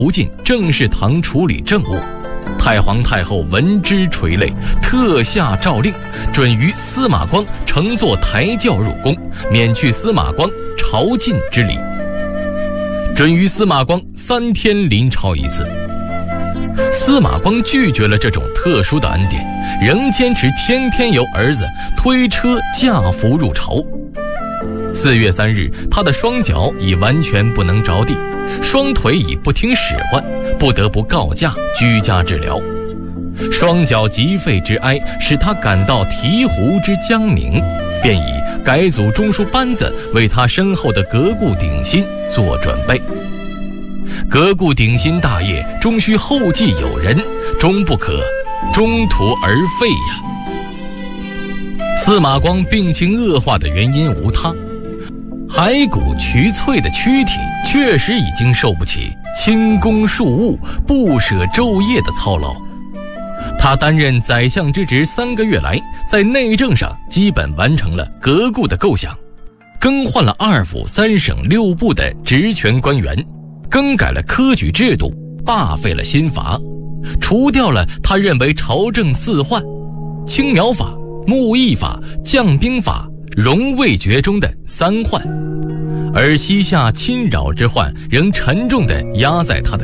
无尽正式堂处理政务。太皇太后闻之垂泪，特下诏令，准于司马光乘坐台轿入宫，免去司马光朝觐之礼，准于司马光3天临朝一次。司马光拒绝了这种特殊的恩典，仍坚持天天由儿子推车驾扶入朝。4月3日，他的双脚已完全不能着地，双腿已不听使唤，不得不告假居家治疗。双脚疾废之哀使他感到醍醐之将冥，便以改组中书班子为他身后的革故鼎新做准备。革故鼎新大业终需后继有人，终不可中途而废呀。司马光病情恶化的原因无他，骸骨憔悴的躯体确实已经受不起轻功庶务、不舍昼夜的操劳。他担任宰相之职3个月来，在内政上基本完成了革故的构想，更换了2府3省6部的职权官员，更改了科举制度，罢废了新法，除掉了他认为朝政4患：青苗法、牧役法、将兵法、荣卫爵中的3患，而西夏侵扰之患仍沉重地压在他的